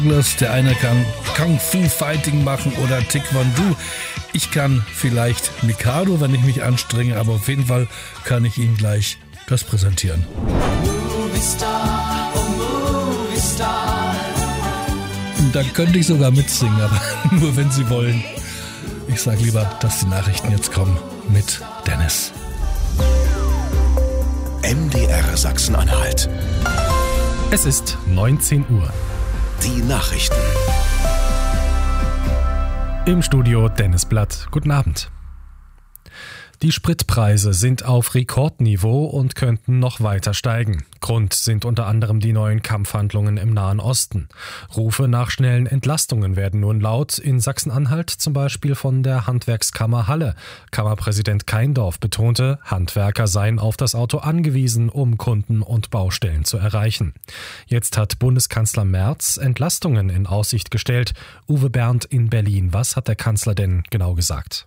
Der eine kann Kung Fu Fighting machen oder Taekwondo. Ich kann vielleicht Mikado, wenn ich mich anstrenge, aber auf jeden Fall kann ich Ihnen gleich das präsentieren. Movie Star, oh Movie Star. Da könnte ich sogar mitsingen, aber nur wenn Sie wollen. Ich sage lieber, dass die Nachrichten jetzt kommen mit Dennis. MDR Sachsen-Anhalt. Es ist 19 Uhr. Die Nachrichten. Im Studio Dennis Blatt. Guten Abend. Die Spritpreise sind auf Rekordniveau und könnten noch weiter steigen. Grund sind unter anderem die neuen Kampfhandlungen im Nahen Osten. Rufe nach schnellen Entlastungen werden nun laut, in Sachsen-Anhalt zum Beispiel von der Handwerkskammer Halle. Kammerpräsident Keindorf betonte, Handwerker seien auf das Auto angewiesen, um Kunden und Baustellen zu erreichen. Jetzt hat Bundeskanzler Merz Entlastungen in Aussicht gestellt. Uwe Berndt in Berlin. Was hat der Kanzler denn genau gesagt?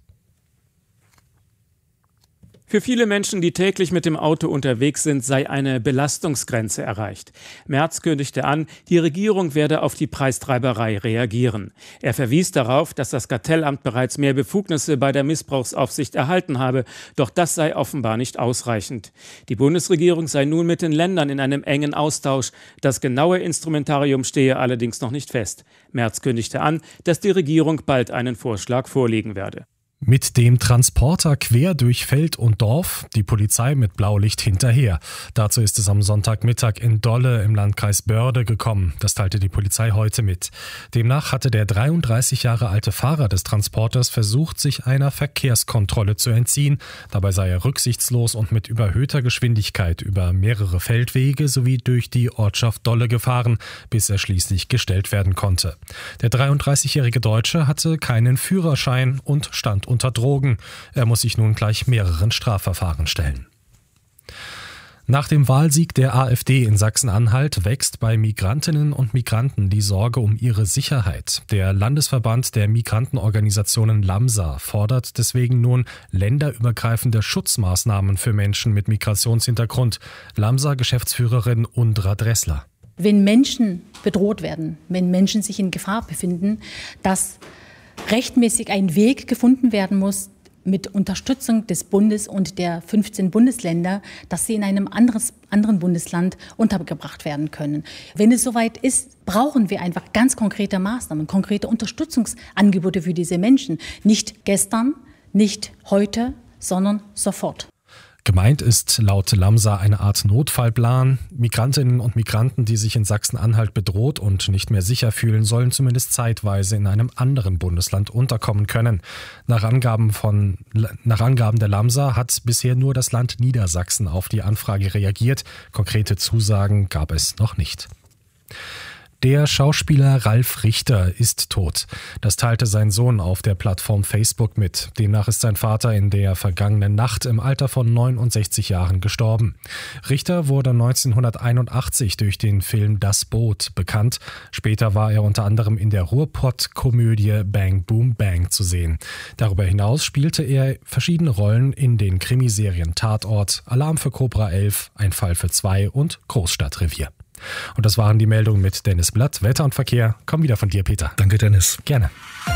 Für viele Menschen, die täglich mit dem Auto unterwegs sind, sei eine Belastungsgrenze erreicht. Merz kündigte an, die Regierung werde auf die Preistreiberei reagieren. Er verwies darauf, dass das Kartellamt bereits mehr Befugnisse bei der Missbrauchsaufsicht erhalten habe, doch das sei offenbar nicht ausreichend. Die Bundesregierung sei nun mit den Ländern in einem engen Austausch. Das genaue Instrumentarium stehe allerdings noch nicht fest. Merz kündigte an, dass die Regierung bald einen Vorschlag vorlegen werde. Mit dem Transporter quer durch Feld und Dorf, die Polizei mit Blaulicht hinterher. Dazu ist es am Sonntagmittag in Dolle im Landkreis Börde gekommen. Das teilte die Polizei heute mit. Demnach hatte der 33 Jahre alte Fahrer des Transporters versucht, sich einer Verkehrskontrolle zu entziehen. Dabei sei er rücksichtslos und mit überhöhter Geschwindigkeit über mehrere Feldwege sowie durch die Ortschaft Dolle gefahren, bis er schließlich gestellt werden konnte. Der 33-jährige Deutsche hatte keinen Führerschein und stand unter Drogen. Er muss sich nun gleich mehreren Strafverfahren stellen. Nach dem Wahlsieg der AfD in Sachsen-Anhalt wächst bei Migrantinnen und Migranten die Sorge um ihre Sicherheit. Der Landesverband der Migrantenorganisationen LAMSA fordert deswegen nun länderübergreifende Schutzmaßnahmen für Menschen mit Migrationshintergrund. LAMSA-Geschäftsführerin Undra Dressler. Wenn Menschen bedroht werden, wenn Menschen sich in Gefahr befinden, dass rechtmäßig ein Weg gefunden werden muss, mit Unterstützung des Bundes und der 15 Bundesländer, dass sie in einem anderen Bundesland untergebracht werden können. Wenn es soweit ist, brauchen wir einfach ganz konkrete Maßnahmen, konkrete Unterstützungsangebote für diese Menschen. Nicht gestern, nicht heute, sondern sofort. Gemeint ist laut LAMSA eine Art Notfallplan. Migrantinnen und Migranten, die sich in Sachsen-Anhalt bedroht und nicht mehr sicher fühlen, sollen zumindest zeitweise in einem anderen Bundesland unterkommen können. Nach Angaben der LAMSA hat bisher nur das Land Niedersachsen auf die Anfrage reagiert. Konkrete Zusagen gab es noch nicht. Der Schauspieler Ralf Richter ist tot. Das teilte sein Sohn auf der Plattform Facebook mit. Demnach ist sein Vater in der vergangenen Nacht im Alter von 69 Jahren gestorben. Richter wurde 1981 durch den Film Das Boot bekannt. Später war er unter anderem in der Ruhrpott-Komödie Bang Boom Bang zu sehen. Darüber hinaus spielte er verschiedene Rollen in den Krimiserien Tatort, Alarm für Cobra 11, Ein Fall für zwei und Großstadtrevier. Und das waren die Meldungen mit Dennis Blatt. Wetter und Verkehr kommen wieder von dir, Peter. Danke, Dennis. Gerne.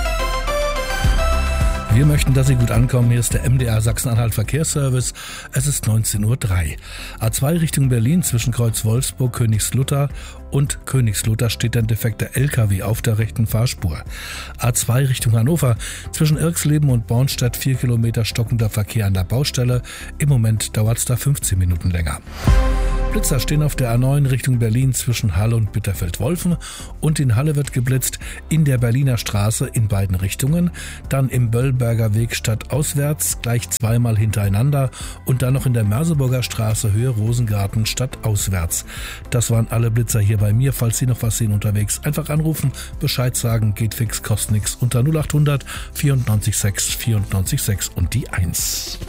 Wir möchten, dass Sie gut ankommen. Hier ist der MDR Sachsen-Anhalt Verkehrsservice. Es ist 19:03 Uhr. A2 Richtung Berlin zwischen Kreuz Wolfsburg, Königslutter und Königslutter steht ein defekter LKW auf der rechten Fahrspur. A2 Richtung Hannover zwischen Irxleben und Bornstedt 4 Kilometer stockender Verkehr an der Baustelle. Im Moment dauert es da 15 Minuten länger. Blitzer stehen auf der A9 Richtung Berlin zwischen Halle und Bitterfeld-Wolfen und in Halle wird geblitzt in der Berliner Straße in beiden Richtungen, dann im Böllberger Weg stadtauswärts gleich zweimal hintereinander und dann noch in der Merseburger Straße Höhe Rosengarten stadtauswärts. Das waren alle Blitzer hier bei mir. Falls Sie noch was sehen unterwegs, einfach anrufen, Bescheid sagen, geht fix, kostet nichts unter 0800 94 6 94 6 und die 1.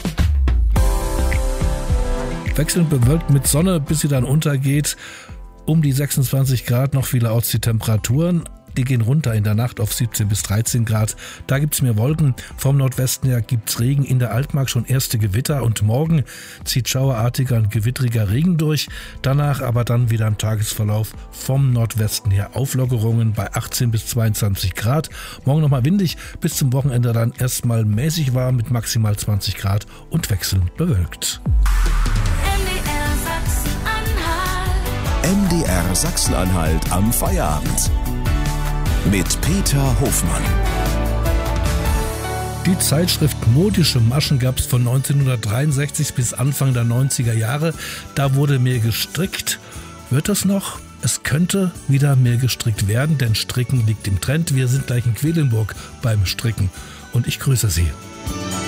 Wechselnd bewölkt mit Sonne, bis sie dann untergeht. Um die 26 Grad, noch vielerorts die Temperaturen. die gehen runter in der Nacht auf 17 bis 13 Grad. Da gibt's mehr Wolken. Vom Nordwesten her gibt's Regen. In der Altmark schon erste Gewitter. Und morgen zieht schauerartiger und gewittriger Regen durch. Danach aber dann wieder im Tagesverlauf vom Nordwesten her Auflockerungen bei 18 bis 22 Grad. Morgen nochmal windig. Bis zum Wochenende dann erstmal mäßig warm mit maximal 20 Grad und wechselnd bewölkt. MDR Sachsen-Anhalt am Feierabend. Mit Peter Hofmann. Die Zeitschrift Modische Maschen gab es von 1963 bis Anfang der 90er Jahre. Da wurde mehr gestrickt. Wird das noch? Es könnte wieder mehr gestrickt werden, denn Stricken liegt im Trend. Wir sind gleich in Quedlinburg beim Stricken und ich grüße Sie.